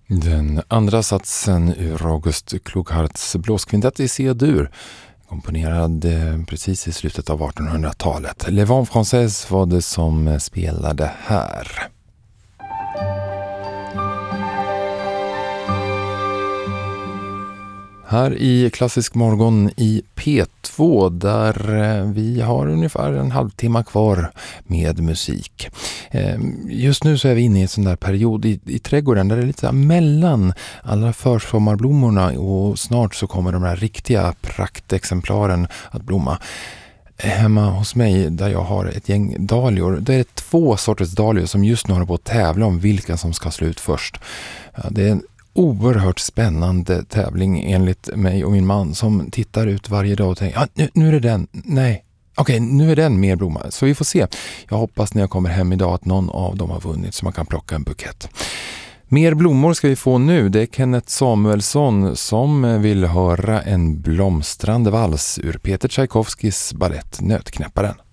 Den andra satsen ur August Klugharts blåskvintett i C-dur, komponerad precis i slutet av 1800-talet. Le Vent Français var det som spelade här. Här i Klassisk morgon i P2 där vi har ungefär en halvtimme kvar med musik. Just nu så är vi inne i en sån där period i trädgården där det är lite mellan alla försommarblommorna och snart så kommer de där riktiga praktexemplaren att blomma. Hemma hos mig där jag har ett gäng dahlior, där är det 2 sorters dahlior som just nu håller på att tävla om vilka som ska slå ut först. Det är en oerhört spännande tävling enligt mig och min man som tittar ut varje dag och tänker, nu är det den, nej, okej, nu är den mer blomma. Så vi får se. Jag hoppas när jag kommer hem idag att någon av dem har vunnit så man kan plocka en bukett. Mer blommor ska vi få nu. Det är Kenneth Samuelsson som vill höra en blomstrande vals ur Peter Tchaikovskys ballett Nötknäpparen.